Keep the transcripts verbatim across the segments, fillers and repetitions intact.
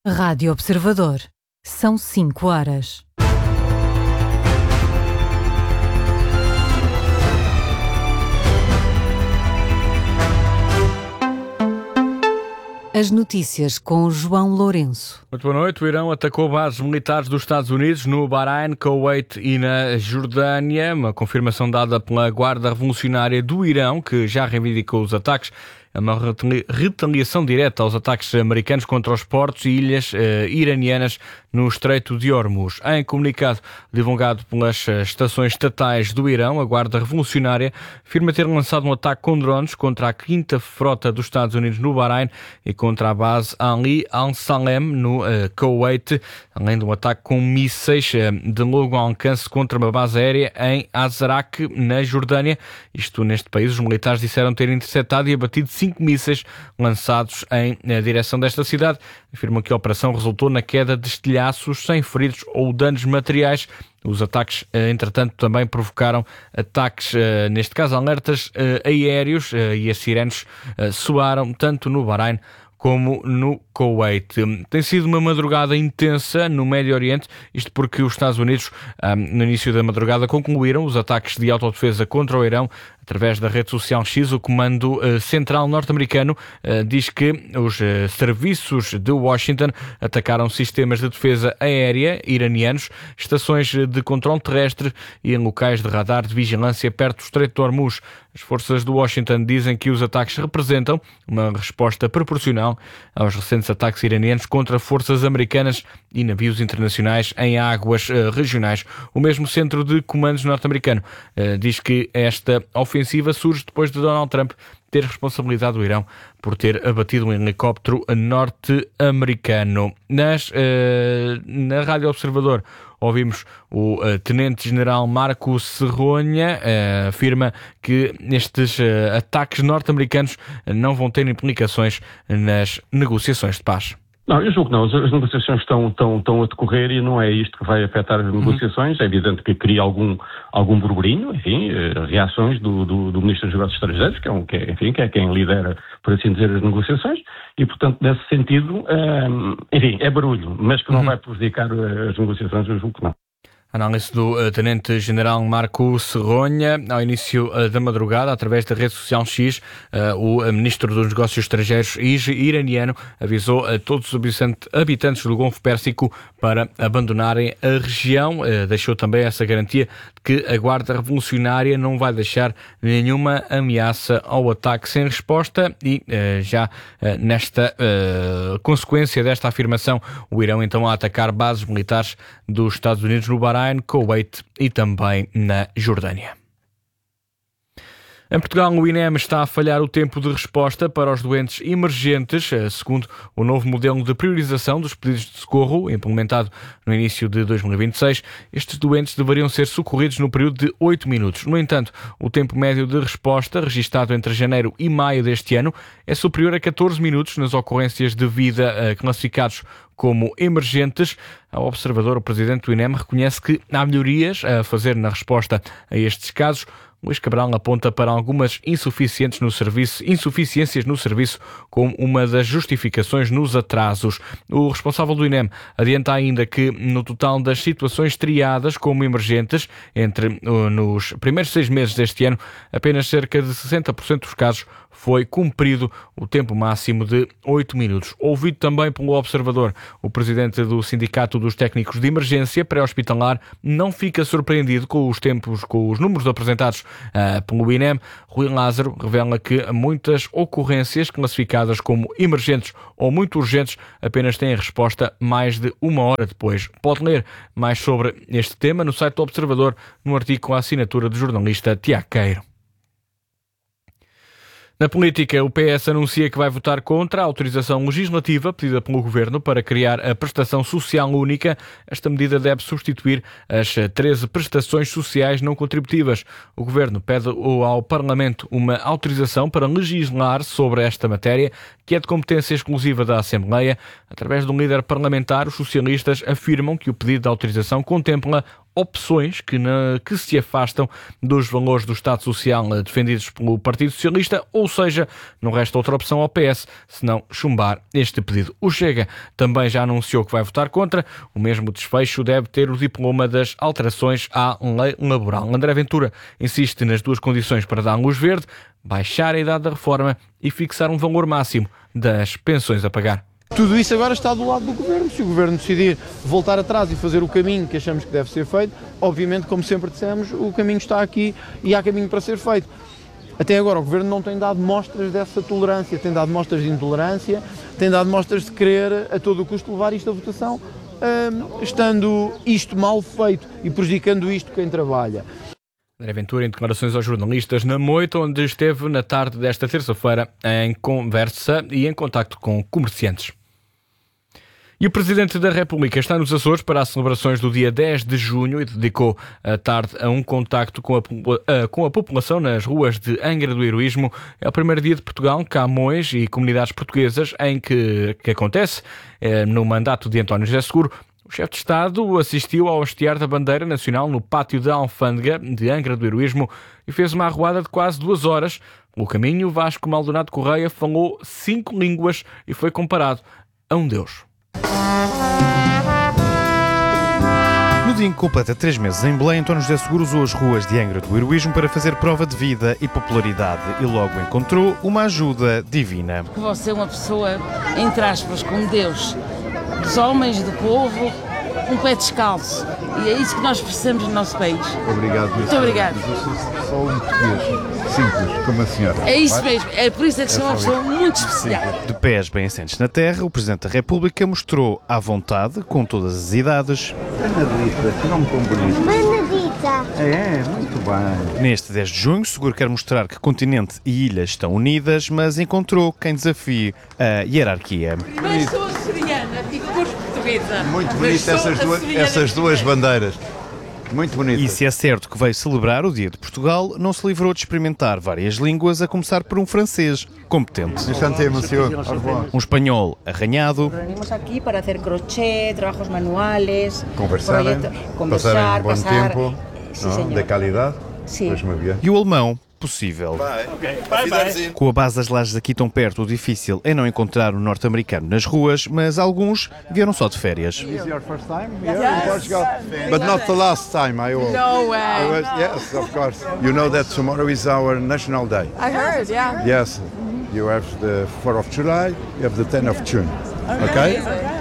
Rádio Observador. São cinco horas. As notícias com João Lourenço. Muito boa noite. O Irão atacou bases militares dos Estados Unidos no Bahrein, Kuwait e na Jordânia. Uma confirmação dada pela Guarda Revolucionária do Irão, que já reivindicou os ataques. É uma retaliação direta aos ataques americanos contra os portos e ilhas eh, iranianas no Estreito de Hormuz. Em comunicado divulgado pelas estações estatais do Irão, a Guarda Revolucionária afirma ter lançado um ataque com drones contra a quinta frota dos Estados Unidos no Bahrein e contra a base Ali Al-Salem no eh, Kuwait, além de um ataque com mísseis eh, de longo alcance contra uma base aérea em Azraq, na Jordânia. Isto neste país, os militares disseram ter interceptado e abatido cinco mísseis lançados em na direção desta cidade. Afirmam que a operação resultou na queda de estilhaços sem feridos ou danos materiais. Os ataques, entretanto, também provocaram ataques, neste caso alertas aéreos, e as sirenes soaram tanto no Bahrein como no Kuwait. Tem sido uma madrugada intensa no Médio Oriente, isto porque os Estados Unidos, no início da madrugada, concluíram os ataques de autodefesa contra o Irão. Através da rede social X, o Comando Central norte-americano diz que os serviços de Washington atacaram sistemas de defesa aérea iranianos, estações de controle terrestre e em locais de radar de vigilância perto do Estreito de Hormuz. As forças de Washington dizem que os ataques representam uma resposta proporcional aos recentes ataques iranianos contra forças americanas e navios internacionais em águas regionais. O mesmo centro de comandos norte-americano diz que esta ofensiva surge depois de Donald Trump ter responsabilizado o Irão por ter abatido um helicóptero norte-americano. Nas, uh, na Rádio Observador ouvimos o uh, Tenente-General Marco Serronha, uh, afirma que estes uh, ataques norte-americanos não vão ter implicações nas negociações de paz. Não, eu julgo que não. As negociações estão, estão, estão a decorrer e não é isto que vai afetar as negociações. Uhum. É evidente que cria algum, algum burburinho, enfim, reações do, do, do Ministro dos Negócios Estrangeiros, que é, um, que, é, enfim, que é quem lidera, por assim dizer, as negociações, e, portanto, nesse sentido, hum, enfim, é barulho, mas que não uhum. vai prejudicar as negociações, eu julgo que não. Análise do uh, Tenente-General Marco Serronha. Ao início uh, da madrugada, através da rede social X, uh, o uh, Ministro dos Negócios Estrangeiros iraniano avisou a todos os habitantes do Golfo Pérsico para abandonarem a região. Uh, deixou também essa garantia de que a Guarda Revolucionária não vai deixar nenhuma ameaça ao ataque sem resposta e uh, já uh, nesta uh, consequência desta afirmação, o Irão então a atacar bases militares dos Estados Unidos no Bahrein, Kuwait e também na Jordânia. Em Portugal, o I N E M está a falhar o tempo de resposta para os doentes emergentes, segundo o novo modelo de priorização dos pedidos de socorro, implementado no início de dois mil e vinte e seis. Estes doentes deveriam ser socorridos no período de oito minutos. No entanto, o tempo médio de resposta, registado entre janeiro e maio deste ano, é superior a catorze minutos nas ocorrências de vida classificados como emergentes. Ao Observador, o presidente do I N E M reconhece que há melhorias a fazer na resposta a estes casos. Luís Cabral aponta para algumas insuficientes no serviço, insuficiências no serviço como uma das justificações nos atrasos. O responsável do I N E M adianta ainda que, no total das situações triadas como emergentes, entre nos primeiros seis meses deste ano, apenas cerca de sessenta por cento dos casos foi cumprido o tempo máximo de oito minutos. Ouvido também pelo Observador, o presidente do Sindicato dos Técnicos de Emergência Pré-Hospitalar não fica surpreendido com os tempos, com os números apresentados uh, pelo I N E M. Rui Lázaro revela que muitas ocorrências classificadas como emergentes ou muito urgentes apenas têm resposta mais de uma hora depois. Pode ler mais sobre este tema no site do Observador, no artigo com a assinatura do jornalista Tiago Queiro. Na política, o P S anuncia que vai votar contra a autorização legislativa pedida pelo Governo para criar a prestação social única. Esta medida deve substituir as treze prestações sociais não contributivas. O Governo pede ao Parlamento uma autorização para legislar sobre esta matéria, que é de competência exclusiva da Assembleia. Através de um líder parlamentar, os socialistas afirmam que o pedido de autorização contempla opções que, na, que se afastam dos valores do Estado Social defendidos pelo Partido Socialista, ou seja, não resta outra opção ao P S senão chumbar este pedido. O Chega também já anunciou que vai votar contra. O mesmo desfecho deve ter o diploma das alterações à lei laboral. André Ventura insiste nas duas condições para dar luz verde: baixar a idade da reforma e fixar um valor máximo das pensões a pagar. Tudo isso agora está do lado do Governo. Se o Governo decidir voltar atrás e fazer o caminho que achamos que deve ser feito, obviamente, como sempre dissemos, o caminho está aqui e há caminho para ser feito. Até agora o Governo não tem dado mostras dessa tolerância, tem dado mostras de intolerância, tem dado mostras de querer a todo o custo levar isto à votação, hum, estando isto mal feito e prejudicando isto quem trabalha. André Ventura em declarações aos jornalistas na Moita, onde esteve na tarde desta terça-feira em conversa e em contacto com comerciantes. E o Presidente da República está nos Açores para as celebrações do dia dez de junho e dedicou a tarde a um contacto com a, com a população nas ruas de Angra do Heroísmo. É o primeiro dia de Portugal, Camões e comunidades portuguesas em que, que acontece eh, no mandato de António José Seguro. O chefe de Estado assistiu ao hastear da bandeira nacional no pátio da Alfândega de Angra do Heroísmo e fez uma arruada de quase duas horas. Pelo caminho, Vasco Maldonado Correia falou cinco línguas e foi comparado a um deus. No dia em que completa três meses em Belém, António José Seguro usou as ruas de Angra do Heroísmo para fazer prova de vida e popularidade e logo encontrou uma ajuda divina. Você é uma pessoa, entre aspas, como Deus, dos homens, do povo, um pé descalço. E é isso que nós precisamos no nosso país. Obrigado. Muito obrigado. Eu sou só um português, simples, como a senhora. É isso mesmo, é por isso é que sou uma pessoa muito especial. De pés bem assentes na terra, o Presidente da República mostrou à vontade, com todas as idades. Benedita, que nome tão bonito. Benedita. É, muito bem. Neste dez de junho, Seguro quer mostrar que continente e ilha estão unidas, mas encontrou quem desafie a hierarquia. Mas sou açoriana e cor portuguesa. Muito bonito essas duas, essas duas bandeiras. Muito bonito. E se é certo que veio celebrar o Dia de Portugal, não se livrou de experimentar várias línguas, a começar por um francês competente. Um espanhol arranhado. Venimos aqui para fazer crochê, trabalhos manuais, Conversar, conversar, passar um bom passar, tempo, sí, não? De qualidade. Sim. E o alemão possível. Bye. Bye, bye. Com a base das lajes aqui tão perto, o difícil é não encontrar um norte-americano nas ruas, mas alguns vieram só de férias. Is your first time here in Portugal? But not the last time, I hope. No way. I was, yes, of course. You know that tomorrow is our national day. I heard, yeah. Yes. You have the fourth of July, you have the tenth of June. Okay?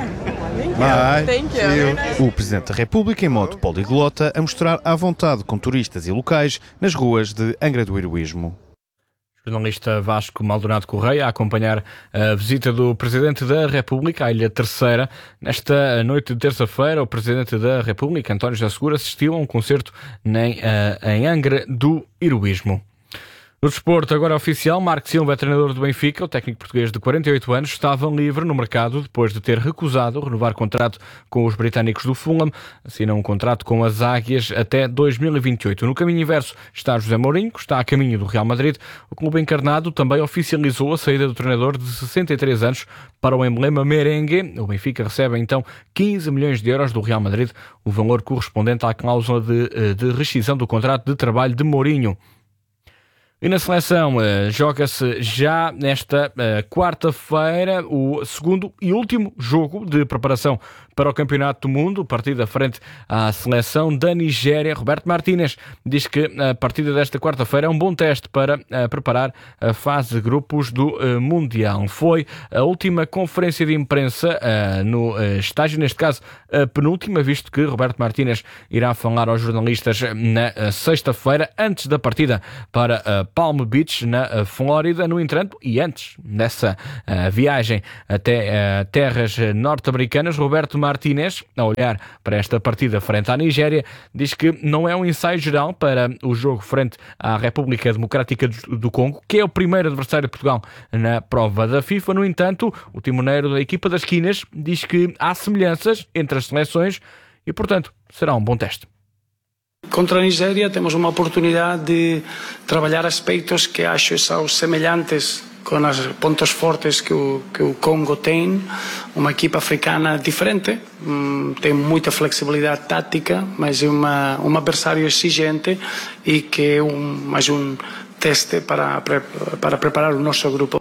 Bye. Thank you. O Presidente da República em moto poliglota a mostrar à vontade com turistas e locais nas ruas de Angra do Heroísmo. Jornalista Vasco Maldonado Correia a acompanhar a visita do Presidente da República à Ilha Terceira. Nesta noite de terça-feira, o Presidente da República, António José Seguro, assistiu a um concerto em, em Angra do Heroísmo. No desporto, agora oficial, Marco Silva, treinador do Benfica, o técnico português de quarenta e oito anos, estava livre no mercado depois de ter recusado renovar contrato com os britânicos do Fulham. Assina um contrato com as Águias até dois mil e vinte e oito. No caminho inverso está José Mourinho, que está a caminho do Real Madrid. O clube encarnado também oficializou a saída do treinador de sessenta e três anos para o emblema merengue. O Benfica recebe então quinze milhões de euros do Real Madrid, o valor correspondente à cláusula de, de rescisão do contrato de trabalho de Mourinho. E na seleção, uh, joga-se já nesta uh, quarta-feira o segundo e último jogo de preparação para o Campeonato do Mundo, partida frente à seleção da Nigéria. Roberto Martínez diz que a partida desta quarta-feira é um bom teste para uh, preparar a fase de grupos do uh, Mundial. Foi a última conferência de imprensa uh, no uh, estágio, neste caso a penúltima, visto que Roberto Martínez irá falar aos jornalistas na uh, sexta-feira, antes da partida para uh, Palm Beach, na uh, Flórida. No entanto, e antes dessa uh, viagem até uh, terras norte-americanas, Roberto Martínez, a olhar para esta partida frente à Nigéria, diz que não é um ensaio geral para o jogo frente à República Democrática do Congo, que é o primeiro adversário de Portugal na prova da FIFA. No entanto, o timoneiro da equipa das Quinas diz que há semelhanças entre as seleções e, portanto, será um bom teste. Contra a Nigéria temos uma oportunidade de trabalhar aspectos que acho são semelhantes com as pontos fortes que o, que o Congo tem, uma equipa africana diferente, hum, tem muita flexibilidade tática, mas é uma, um adversário exigente e que é um, mais um teste para, para preparar o nosso grupo.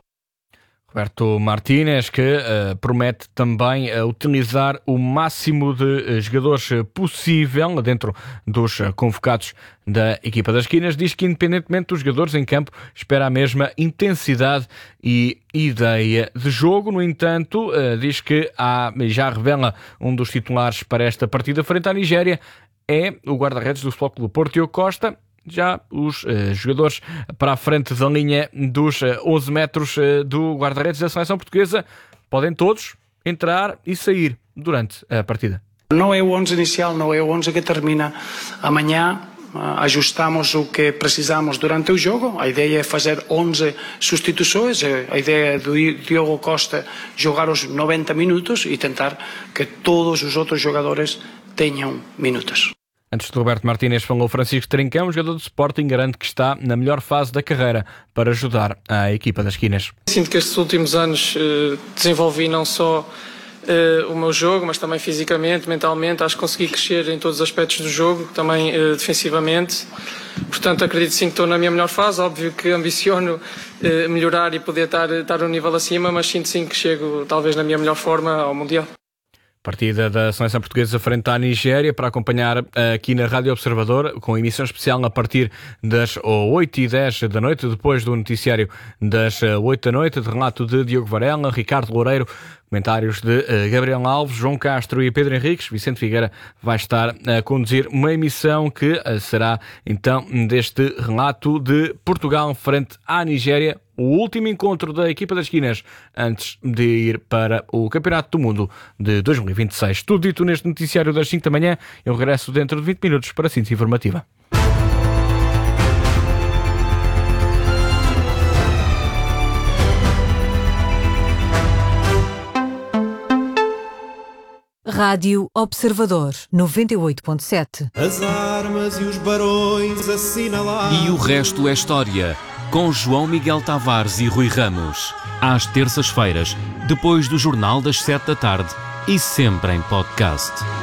Roberto Martínez, que uh, promete também uh, utilizar o máximo de uh, jogadores possível dentro dos uh, convocados da equipa das Esquinas. Diz que, independentemente dos jogadores em campo, espera a mesma intensidade e ideia de jogo. No entanto, uh, diz que há, já revela um dos titulares para esta partida frente à Nigéria, é o guarda-redes do Futebol Clube do Porto, Diogo Costa. Já os uh, jogadores para a frente da linha dos uh, onze metros uh, do guarda-redes da seleção portuguesa podem todos entrar e sair durante a partida. Não é o onze inicial, não é o onze que termina amanhã. Uh, ajustamos o que precisamos durante o jogo. A ideia é fazer onze substituições. A ideia é do Diogo Costa jogar os noventa minutos e tentar que todos os outros jogadores tenham minutos. Antes de Roberto Martínez falou Francisco Trincão, jogador do Sporting, garante que está na melhor fase da carreira para ajudar a equipa das Esquinas. Sinto que estes últimos anos eh, desenvolvi não só eh, o meu jogo, mas também fisicamente, mentalmente. Acho que consegui crescer em todos os aspectos do jogo, também eh, defensivamente. Portanto, acredito sim que estou na minha melhor fase. Óbvio que ambiciono eh, melhorar e poder estar, estar um nível acima, mas sinto sim que chego talvez na minha melhor forma ao Mundial. Partida da seleção portuguesa frente à Nigéria para acompanhar aqui na Rádio Observador, com emissão especial a partir das oito e dez da noite, depois do noticiário das oito da noite, de relato de Diogo Varela, Ricardo Loureiro, comentários de Gabriel Alves, João Castro e Pedro Henriques. Vicente Figueira vai estar a conduzir uma emissão que será então deste relato de Portugal frente à Nigéria, o último encontro da equipa das Esquinas antes de ir para o Campeonato do Mundo de dois mil e vinte e seis. Tudo dito neste noticiário das cinco da manhã. Eu regresso dentro de vinte minutos para a síntese informativa. Rádio Observador noventa e oito ponto sete. As armas e os barões assinalados. E o resto é história, com João Miguel Tavares e Rui Ramos. Às terças-feiras, depois do Jornal das sete da tarde e sempre em podcast.